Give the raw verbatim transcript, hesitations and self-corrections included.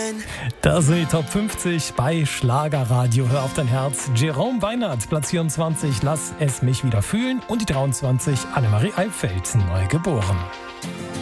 Das sind die Top fünfzig bei Schlagerradio. Hör auf dein Herz. Jerome Weinert, Platz vierundzwanzig, Lass es mich wieder fühlen. Und die dreiundzwanzig, Annemarie Eifeld, neu geboren.